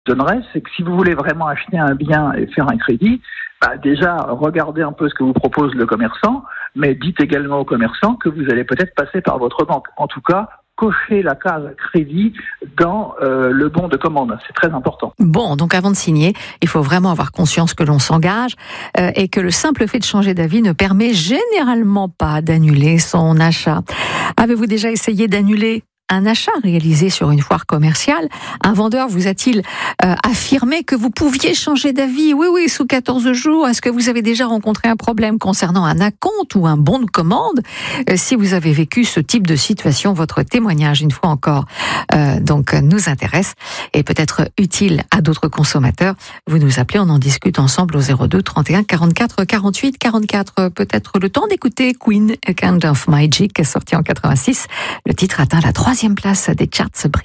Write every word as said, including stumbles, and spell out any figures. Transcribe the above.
donnerais, c'est que si vous voulez vraiment acheter un bien et faire un crédit, bah déjà, regardez un peu ce que vous propose le commerçant, mais dites également au commerçant que vous allez peut-être passer par votre banque. En tout cas, cochez la case crédit dans euh, le bon de commande. C'est très important. Bon, donc avant de signer, il faut vraiment avoir conscience que l'on s'engage euh, et que le simple fait de changer d'avis ne permet généralement pas d'annuler son achat. Avez-vous déjà essayé d'annuler un achat réalisé sur une foire commerciale? Un vendeur vous a-t-il euh, affirmé que vous pouviez changer d'avis? Oui, oui, sous quatorze jours. Est-ce que vous avez déjà rencontré un problème concernant un acompte ou un bon de commande? euh, Si vous avez vécu ce type de situation, votre témoignage, une fois encore, euh, donc nous intéresse et peut-être utile à d'autres consommateurs. Vous nous appelez, on en discute ensemble au zéro deux trente et un quarante-quatre quarante-huit quarante-quatre. Peut-être le temps d'écouter Queen, A Kind of Magic, sorti en quatre-vingt-six. Le titre atteint la troisième place des charts.